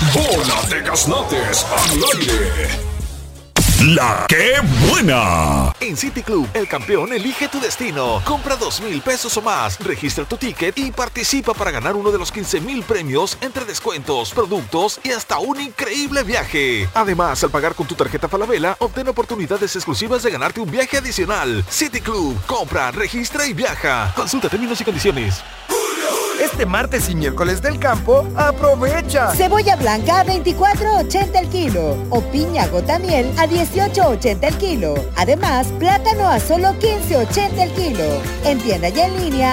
Bola de Gaznates al aire. La que buena. En City Club, el campeón elige tu destino. Compra 2,000 pesos o más, registra tu ticket y participa para ganar uno de los 15,000 premios entre descuentos, productos y hasta un increíble viaje. Además, al pagar con tu tarjeta Falabella, obtén oportunidades exclusivas de ganarte un viaje adicional. City Club, compra, registra y viaja. Consulta términos y condiciones. Este martes y miércoles del campo, aprovecha. Cebolla blanca a 24.80 el kilo o piña gota miel a 18.80 el kilo. Además, plátano a solo 15.80 el kilo. En tienda y en línea